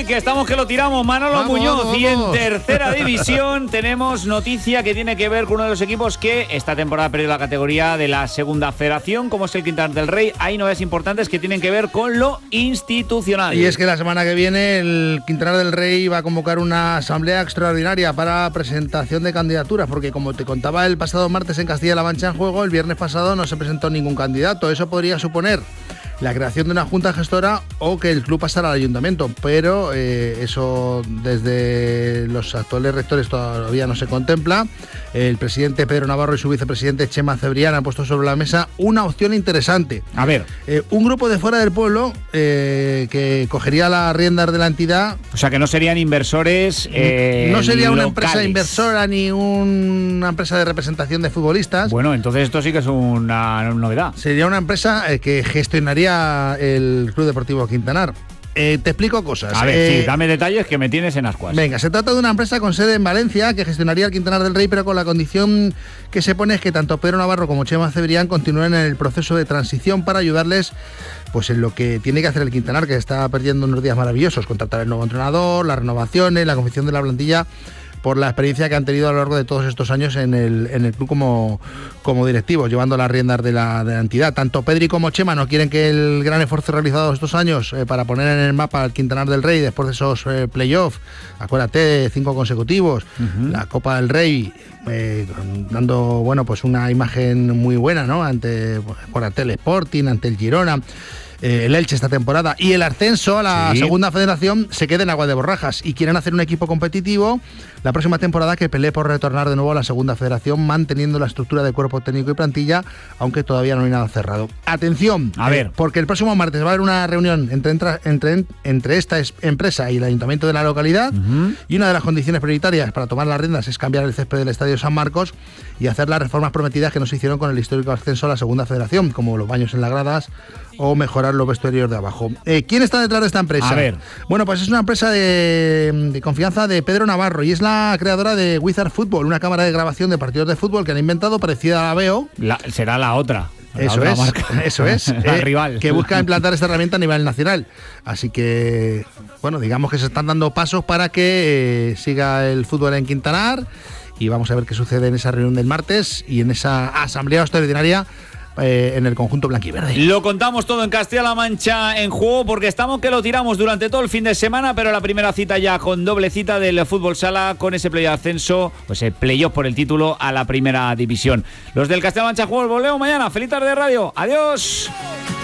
que estamos que lo tiramos. Manolo Muñoz. Vamos. Y en tercera división tenemos noticia que tiene que ver con uno de los equipos que esta temporada ha perdido la categoría de la segunda federación, como es el Quintanar del Rey. Hay novedades importantes que tienen que ver con lo institucional. Y es que la semana que viene el Quintanar del Rey va a convocar una asamblea extraordinaria para presentación de candidaturas, porque como te contaba el pasado martes en Castilla-La Mancha en juego, el viernes pasado no se presentó ningún candidato. Eso podría suponer la creación de una junta gestora o que el club pasara al ayuntamiento, pero eso desde los actuales rectores todavía no se contempla. El presidente Pedro Navarro y su vicepresidente Chema Cebrián han puesto sobre la mesa una opción interesante. A ver. Un grupo de fuera del pueblo que cogería las riendas de la entidad. O sea, que no serían inversores no sería una locales. empresa inversora ni una empresa de representación de futbolistas. Bueno, entonces esto sí que es una novedad. Sería una empresa que gestionaría el Club Deportivo Quintanar. Te explico cosas. A ver, sí, dame detalles que me tienes en ascuas. Venga, se trata de una empresa con sede en Valencia que gestionaría el Quintanar del Rey, pero con la condición que se pone es que tanto Pedro Navarro como Chema Cebrián continúen en el proceso de transición para ayudarles pues en lo que tiene que hacer el Quintanar, que está perdiendo unos días maravillosos: contratar el nuevo entrenador, las renovaciones, la confección de la plantilla, por la experiencia que han tenido a lo largo de todos estos años en el club como directivos, llevando las riendas de la entidad. Tanto Pedri como Chema no quieren que el gran esfuerzo realizado estos años para poner en el mapa al Quintanar del Rey después de esos playoffs, acuérdate, 5 consecutivos, la Copa del Rey, dando pues una imagen muy buena, ¿no? Ante el Sporting, ante el Girona, el Elche esta temporada, y el ascenso a la segunda federación se queda en agua de borrajas, y quieren hacer un equipo competitivo la próxima temporada que pelee por retornar de nuevo a la segunda federación, manteniendo la estructura de cuerpo técnico y plantilla, aunque todavía no hay nada cerrado. Atención, a ver, porque el próximo martes va a haber una reunión entre esta empresa y el ayuntamiento de la localidad, y una de las condiciones prioritarias para tomar las riendas es cambiar el césped del Estadio San Marcos y hacer las reformas prometidas que no se hicieron con el histórico ascenso a la segunda federación, como los baños en las gradas o mejorar los vestuarios de abajo. ¿Quién está detrás de esta empresa? A ver. Bueno, pues es una empresa de confianza de Pedro Navarro, y es la creadora de Wizard Football, una cámara de grabación de partidos de fútbol que han inventado, parecida a la Veo. Será la otra. Eso es. La rival. Que busca implantar esta herramienta a nivel nacional. Así que, bueno, digamos que se están dando pasos para que siga el fútbol en Quintanar, y vamos a ver qué sucede en esa reunión del martes y en esa asamblea extraordinaria en el conjunto blanquiverde. Lo contamos todo en Castilla-La Mancha en juego, porque estamos que lo tiramos durante todo el fin de semana, pero la primera cita ya con doble cita del fútbol sala, con ese play de ascenso, pues el playoff por el título a la primera división. Los del Castilla-La Mancha juego, volvemos mañana. Feliz tarde de radio. Adiós.